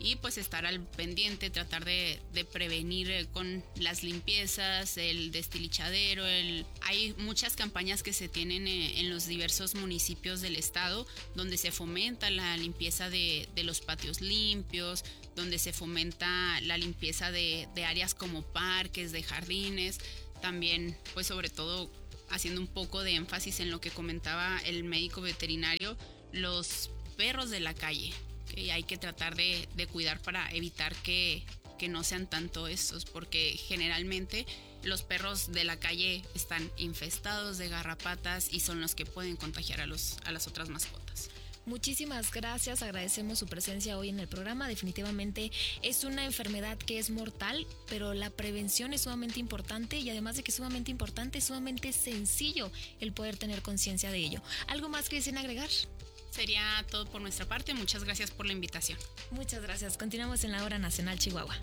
y pues estar al pendiente, tratar de, de prevenir con las limpiezas, el destilichadero. El... Hay muchas campañas que se tienen en, en los diversos municipios del estado donde se fomenta la limpieza de, de los patios limpios, donde se fomenta la limpieza de, de áreas como parques, de jardines. También, pues sobre todo haciendo un poco de énfasis en lo que comentaba el médico veterinario, los perros de la calle, que hay que tratar de, de cuidar para evitar que, que no sean tanto estos, porque generalmente los perros de la calle están infestados de garrapatas y son los que pueden contagiar a, los, a las otras mascotas. Muchísimas gracias, agradecemos su presencia hoy en el programa. Definitivamente es una enfermedad que es mortal, pero la prevención es sumamente importante y además de que es sumamente importante, es sumamente sencillo el poder tener conciencia de ello. ¿Algo más que deseen agregar? Sería todo por nuestra parte, muchas gracias por la invitación. Muchas gracias, continuamos en la Hora Nacional Chihuahua.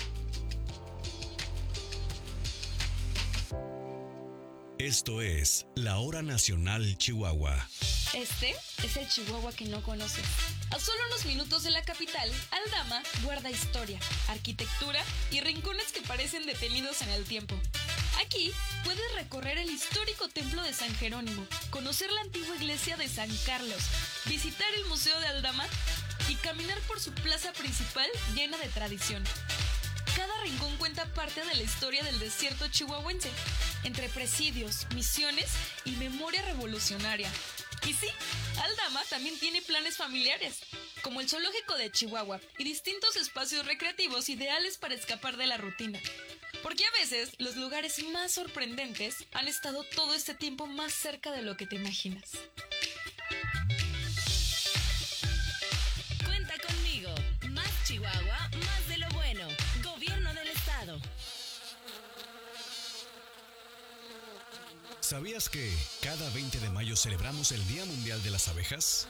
Esto es la Hora Nacional Chihuahua. Este es el Chihuahua que no conoces. A solo unos minutos de la capital, Aldama guarda historia, arquitectura y rincones que parecen detenidos en el tiempo. Aquí puedes recorrer el histórico templo de San Jerónimo, conocer la antigua iglesia de San Carlos, visitar el Museo de Aldama y caminar por su plaza principal llena de tradición. Cada rincón cuenta parte de la historia del desierto chihuahuense, entre presidios, misiones y memoria revolucionaria. Y sí, Aldama también tiene planes familiares, como el zoológico de Chihuahua y distintos espacios recreativos ideales para escapar de la rutina. Porque a veces los lugares más sorprendentes han estado todo este tiempo más cerca de lo que te imaginas. Cuenta conmigo. Más Chihuahua, más de lo bueno. Gobierno del Estado. ¿Sabías que cada veinte de mayo celebramos el Día Mundial de las Abejas?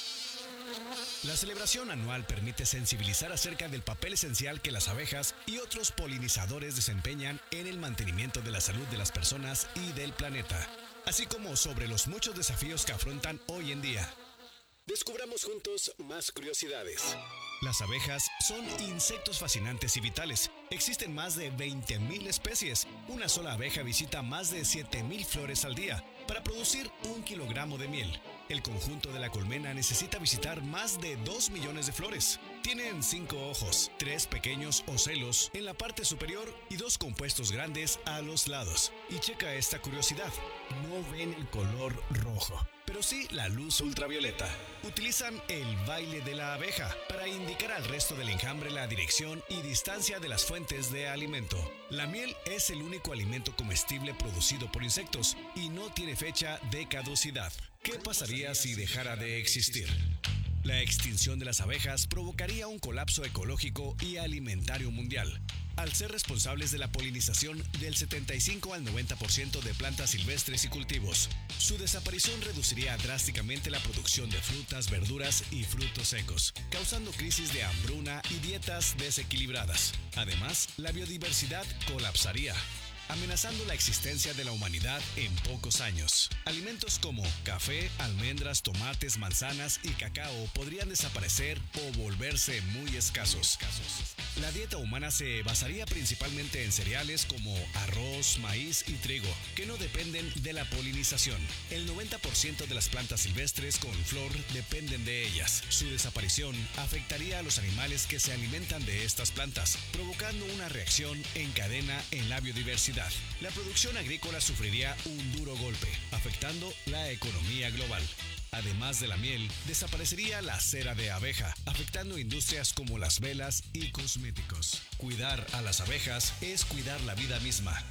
La celebración anual permite sensibilizar acerca del papel esencial que las abejas y otros polinizadores desempeñan en el mantenimiento de la salud de las personas y del planeta, así como sobre los muchos desafíos que afrontan hoy en día. Descubramos juntos más curiosidades. Las abejas son insectos fascinantes y vitales. Existen más de veinte mil especies. Una sola abeja visita más de siete mil flores al día para producir un kilogramo de miel. El conjunto de la colmena necesita visitar más de dos millones de flores. Tienen cinco ojos, tres pequeños ocelos en la parte superior y dos compuestos grandes a los lados. Y checa esta curiosidad, no ven el color rojo, pero sí la luz ultravioleta. Utilizan el baile de la abeja para indicar al resto del enjambre la dirección y distancia de las fuentes de alimento. La miel es el único alimento comestible producido por insectos y no tiene fecha de caducidad. ¿Qué pasaría si dejara de existir? La extinción de las abejas provocaría un colapso ecológico y alimentario mundial, al ser responsables de la polinización del setenta y cinco al noventa por ciento de plantas silvestres y cultivos. Su desaparición reduciría drásticamente la producción de frutas, verduras y frutos secos, causando crisis de hambruna y dietas desequilibradas. Además, la biodiversidad colapsaría, amenazando la existencia de la humanidad en pocos años. Alimentos como café, almendras, tomates, manzanas y cacao podrían desaparecer o volverse muy escasos. La dieta humana se basaría principalmente en cereales como arroz, maíz y trigo, que no dependen de la polinización. El noventa por ciento de las plantas silvestres con flor dependen de ellas. Su desaparición afectaría a los animales que se alimentan de estas plantas, provocando una reacción en cadena en la biodiversidad. La producción agrícola sufriría un duro golpe, afectando la economía global. Además de la miel, desaparecería la cera de abeja, afectando industrias como las velas y cosméticos. Cuidar a las abejas es cuidar la vida misma.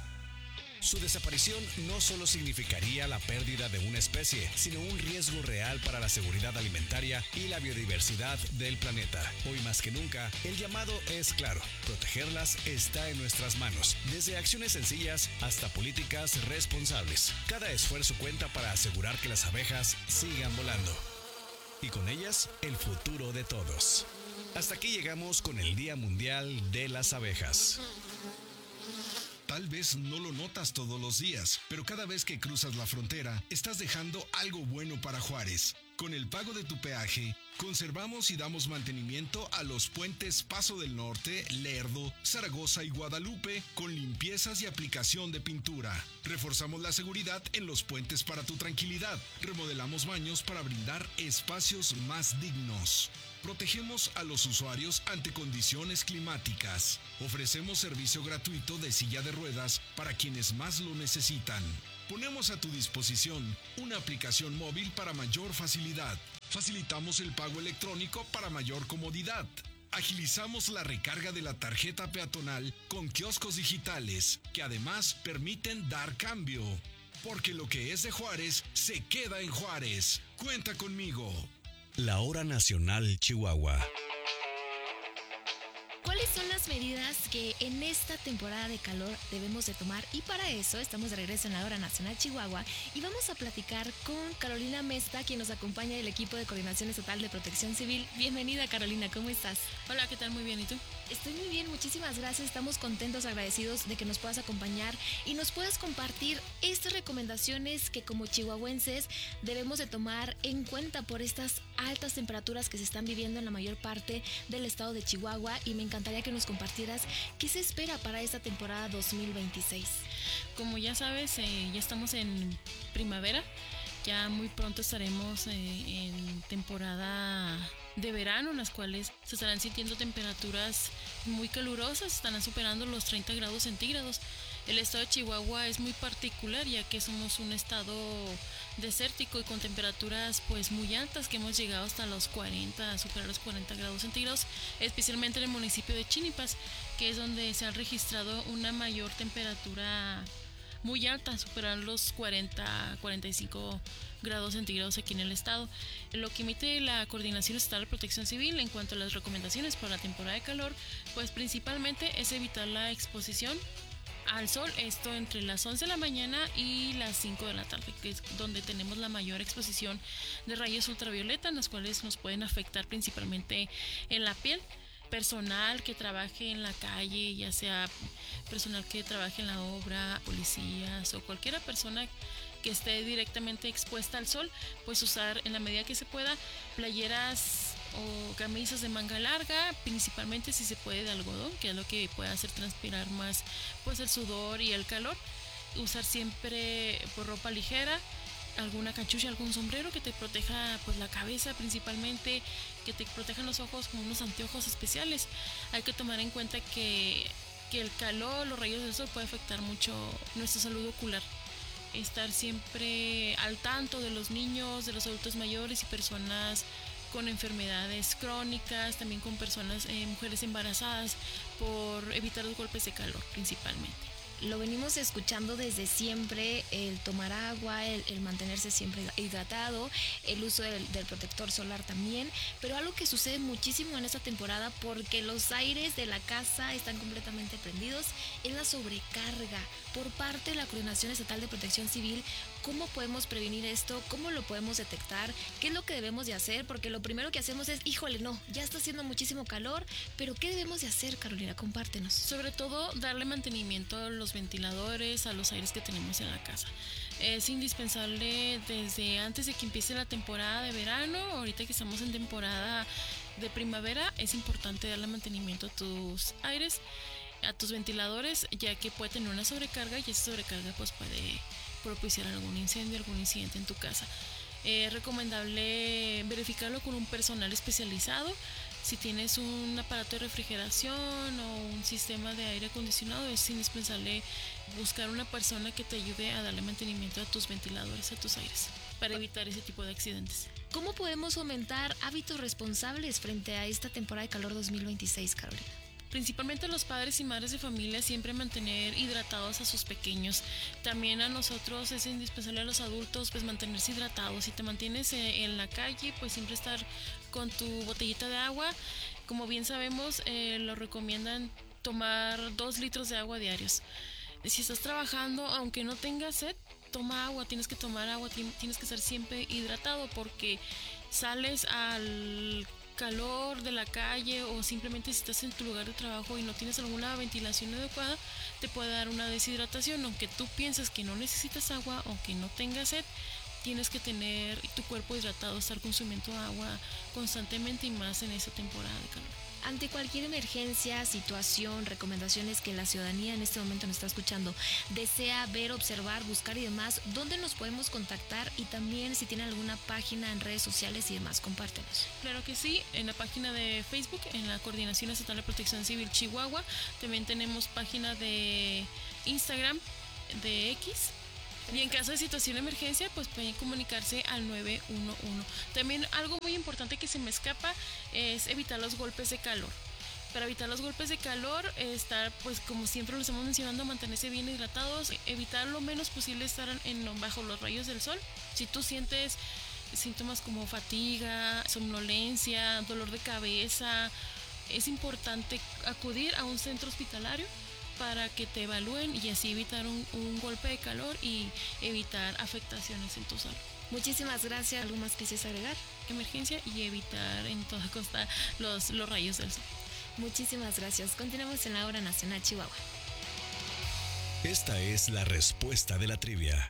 Su desaparición no solo significaría la pérdida de una especie, sino un riesgo real para la seguridad alimentaria y la biodiversidad del planeta. Hoy más que nunca, el llamado es claro: protegerlas está en nuestras manos, desde acciones sencillas hasta políticas responsables. Cada esfuerzo cuenta para asegurar que las abejas sigan volando, y con ellas el futuro de todos. Hasta aquí llegamos con el Día Mundial de las Abejas. Tal vez no lo notas todos los días, pero cada vez que cruzas la frontera, estás dejando algo bueno para Juárez. Con el pago de tu peaje, conservamos y damos mantenimiento a los puentes Paso del Norte, Lerdo, Zaragoza y Guadalupe con limpiezas y aplicación de pintura. Reforzamos la seguridad en los puentes para tu tranquilidad. Remodelamos baños para brindar espacios más dignos. Protegemos a los usuarios ante condiciones climáticas. Ofrecemos servicio gratuito de silla de ruedas para quienes más lo necesitan. Ponemos a tu disposición una aplicación móvil para mayor facilidad. Facilitamos el pago electrónico para mayor comodidad. Agilizamos la recarga de la tarjeta peatonal con kioscos digitales, que además permiten dar cambio. Porque lo que es de Juárez, se queda en Juárez. Cuenta conmigo. La Hora Nacional Chihuahua. ¿Cuáles son las medidas que en esta temporada de calor debemos de tomar? Y para eso estamos de regreso en la Hora Nacional Chihuahua y vamos a platicar con Carolina Mesta, quien nos acompaña del equipo de Coordinación Estatal de Protección Civil. Bienvenida, Carolina, ¿cómo estás? Hola, ¿qué tal? Muy bien, ¿y tú? Estoy muy bien, muchísimas gracias. Estamos contentos, agradecidos de que nos puedas acompañar y nos puedas compartir estas recomendaciones que como chihuahuenses debemos de tomar en cuenta por estas altas temperaturas que se están viviendo en la mayor parte del estado de Chihuahua, y me encantaría que nos compartieras qué se espera para esta temporada dos mil veintiséis. Como ya sabes, eh, ya estamos en primavera, ya muy pronto estaremos eh, en temporada de verano, en las cuales se estarán sintiendo temperaturas muy calurosas, estarán superando los treinta grados centígrados. El estado de Chihuahua es muy particular, ya que somos un estado desértico y con temperaturas pues muy altas, que hemos llegado hasta los cuarenta, superar los cuarenta grados centígrados, especialmente en el municipio de Chinipas, que es donde se ha registrado una mayor temperatura muy alta, superar los cuarenta, cuarenta y cinco grados centígrados aquí en el estado. Lo que emite la Coordinación Estatal de Protección Civil en cuanto a las recomendaciones para la temporada de calor, pues principalmente es evitar la exposición al sol, esto entre las once de la mañana y las cinco de la tarde, que es donde tenemos la mayor exposición de rayos ultravioleta, en las cuales nos pueden afectar principalmente en la piel. Personal que trabaje en la calle, ya sea personal que trabaje en la obra, policías o cualquier persona que esté directamente expuesta al sol, pues usar en la medida que se pueda playeras o camisas de manga larga, principalmente si se puede de algodón, que es lo que puede hacer transpirar más pues el sudor y el calor. Usar siempre pues, ropa ligera, alguna cachucha, algún sombrero que te proteja pues la cabeza principalmente, que te protejan los ojos con unos anteojos especiales. Hay que tomar en cuenta que, que el calor, los rayos del sol puede afectar mucho nuestra salud ocular. Estar siempre al tanto de los niños, de los adultos mayores y personas con enfermedades crónicas, también con personas, eh, mujeres embarazadas, por evitar los golpes de calor principalmente. Lo venimos escuchando desde siempre, el tomar agua, el, el mantenerse siempre hidratado, el uso del, del protector solar también, pero algo que sucede muchísimo en esta temporada porque los aires de la casa están completamente prendidos es la sobrecarga por parte de la Coordinación Estatal de Protección Civil. ¿Cómo podemos prevenir esto? ¿Cómo lo podemos detectar? ¿Qué es lo que debemos de hacer? Porque lo primero que hacemos es, híjole, no, ya está haciendo muchísimo calor, pero ¿qué debemos de hacer, Carolina? Compártenos. Sobre todo, darle mantenimiento a los ventiladores, a los aires que tenemos en la casa. Es indispensable desde antes de que empiece la temporada de verano, ahorita que estamos en temporada de primavera, es importante darle mantenimiento a tus aires, a tus ventiladores, ya que puede tener una sobrecarga y esa sobrecarga pues puede propiciar algún incendio, algún incidente en tu casa. Es recomendable verificarlo con un personal especializado. Si tienes un aparato de refrigeración o un sistema de aire acondicionado, es indispensable buscar una persona que te ayude a darle mantenimiento a tus ventiladores, a tus aires, para evitar ese tipo de accidentes. ¿Cómo podemos fomentar hábitos responsables frente a esta temporada de calor dos mil veintiséis, Carolina? Principalmente los padres y madres de familia siempre mantener hidratados a sus pequeños. También a nosotros es indispensable, a los adultos, pues mantenerse hidratados. Si te mantienes en la calle, pues siempre estar con tu botellita de agua. Como bien sabemos, eh, lo recomiendan tomar dos litros de agua diarios. Si estás trabajando, aunque no tengas sed, toma agua, tienes que tomar agua, tienes que estar siempre hidratado, porque sales al calor de la calle o simplemente si estás en tu lugar de trabajo y no tienes alguna ventilación adecuada, te puede dar una deshidratación. Aunque tú piensas que no necesitas agua o que no tengas sed, tienes que tener tu cuerpo hidratado, estar consumiendo agua constantemente y más en esa temporada de calor. Ante cualquier emergencia, situación, recomendaciones que la ciudadanía en este momento nos está escuchando, desea ver, observar, buscar y demás, ¿dónde nos podemos contactar? Y también si tienen alguna página en redes sociales y demás, compártenos. Claro que sí, en la página de Facebook, en la Coordinación Estatal de Protección Civil Chihuahua, también tenemos página de Instagram, de X. Y en caso de situación de emergencia, pues pueden comunicarse al nueve uno uno. También algo muy importante que se me escapa es evitar los golpes de calor. Para evitar los golpes de calor, estar, pues como siempre lo estamos mencionando, mantenerse bien hidratados, evitar lo menos posible estar en, bajo los rayos del sol. Si tú sientes síntomas como fatiga, somnolencia, dolor de cabeza, es importante acudir a un centro hospitalario para que te evalúen y así evitar un, un golpe de calor y evitar afectaciones en tu salud. Muchísimas gracias. ¿Algo más quisieras agregar? Emergencia y evitar en toda costa los, los rayos del sol. Muchísimas gracias. Continuamos en la Hora Nacional Chihuahua. Esta es la respuesta de la trivia.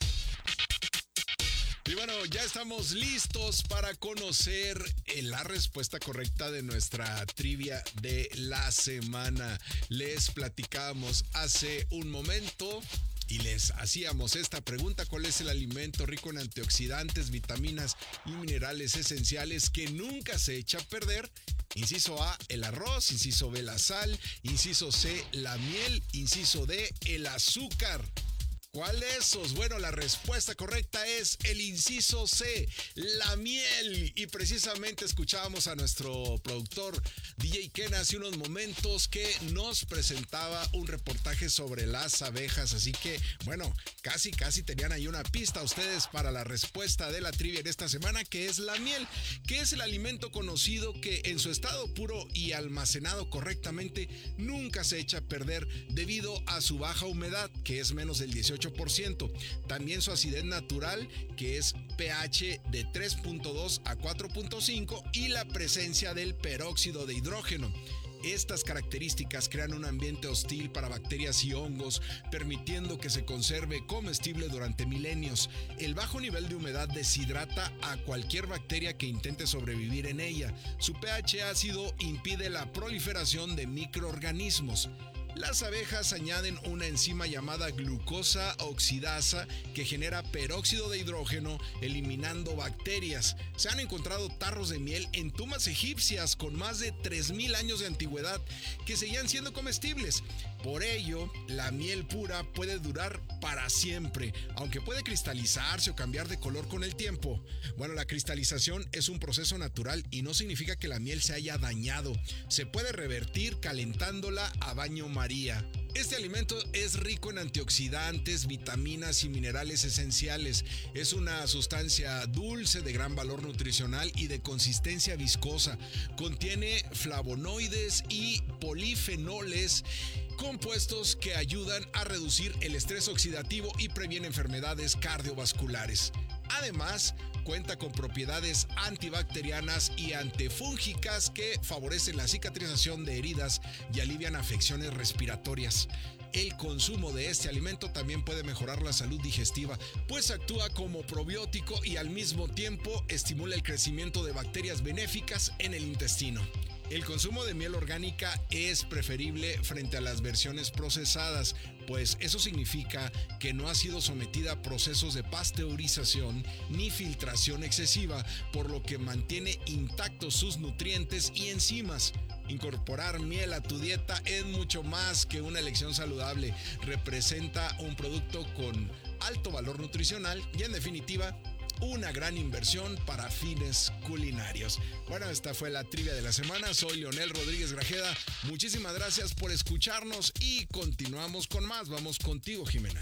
Y bueno, ya estamos listos para conocer la respuesta correcta de nuestra trivia de la semana. Les platicábamos hace un momento y les hacíamos esta pregunta: ¿cuál es el alimento rico en antioxidantes, vitaminas y minerales esenciales que nunca se echa a perder? Inciso A, el arroz. Inciso B, la sal. Inciso C, la miel. Inciso D, el azúcar. ¿Cuál de esos? Bueno, la respuesta correcta es el inciso C, la miel. Y precisamente escuchábamos a nuestro productor D J Ken hace unos momentos que nos presentaba un reportaje sobre las abejas. Así que, bueno, casi, casi tenían ahí una pista ustedes para la respuesta de la trivia en esta semana, que es la miel, que es el alimento conocido que en su estado puro y almacenado correctamente nunca se echa a perder debido a su baja humedad, que es menos del dieciocho por ciento. También su acidez natural, que es pH de tres punto dos a cuatro punto cinco, y la presencia del peróxido de hidrógeno. Estas características crean un ambiente hostil para bacterias y hongos, permitiendo que se conserve comestible durante milenios. El bajo nivel de humedad deshidrata a cualquier bacteria que intente sobrevivir en ella. Su pH ácido impide la proliferación de microorganismos. Las abejas añaden una enzima llamada glucosa oxidasa que genera peróxido de hidrógeno, eliminando bacterias. Se han encontrado tarros de miel en tumbas egipcias con más de tres mil años de antigüedad que seguían siendo comestibles. Por ello, la miel pura puede durar para siempre, aunque puede cristalizarse o cambiar de color con el tiempo. Bueno, la cristalización es un proceso natural y no significa que la miel se haya dañado. Se puede revertir calentándola a baño María. Este alimento es rico en antioxidantes, vitaminas y minerales esenciales. Es una sustancia dulce de gran valor nutricional y de consistencia viscosa. Contiene flavonoides y polifenoles, compuestos que ayudan a reducir el estrés oxidativo y previenen enfermedades cardiovasculares. Además, cuenta con propiedades antibacterianas y antifúngicas que favorecen la cicatrización de heridas y alivian afecciones respiratorias. El consumo de este alimento también puede mejorar la salud digestiva, pues actúa como probiótico y al mismo tiempo estimula el crecimiento de bacterias benéficas en el intestino. El consumo de miel orgánica es preferible frente a las versiones procesadas, pues eso significa que no ha sido sometida a procesos de pasteurización ni filtración excesiva, por lo que mantiene intactos sus nutrientes y enzimas. Incorporar miel a tu dieta es mucho más que una elección saludable. Representa un producto con alto valor nutricional y, en definitiva, una gran inversión para fines culinarios. Bueno, esta fue la trivia de la semana. Soy Leonel Rodríguez Grajeda. Muchísimas gracias por escucharnos y continuamos con más. Vamos contigo, Jimena.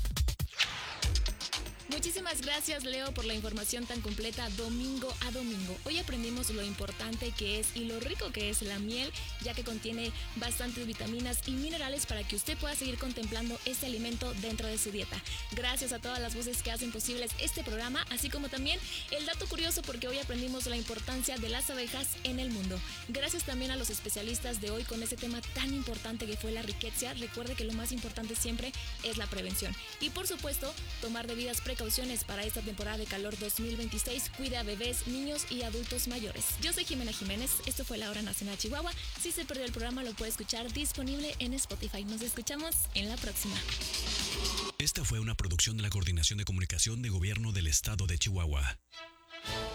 Muchísimas gracias, Leo, por la información tan completa domingo a domingo. Hoy aprendimos lo importante que es y lo rico que es la miel, ya que contiene bastantes vitaminas y minerales para que usted pueda seguir contemplando este alimento dentro de su dieta. Gracias a todas las voces que hacen posibles este programa, así como también el dato curioso, porque hoy aprendimos la importancia de las abejas en el mundo. Gracias también a los especialistas de hoy con este tema tan importante que fue la riqueza. Recuerde que lo más importante siempre es la prevención. Y por supuesto, tomar debidas precauciones precauciones para esta temporada de calor dos mil veintiséis. Cuida a bebés, niños y adultos mayores. Yo soy Jimena Jiménez, esto fue La Hora Nacional Chihuahua. Si se perdió el programa lo puede escuchar disponible en Spotify. Nos escuchamos en la próxima. Esta fue una producción de la Coordinación de Comunicación de Gobierno del Estado de Chihuahua.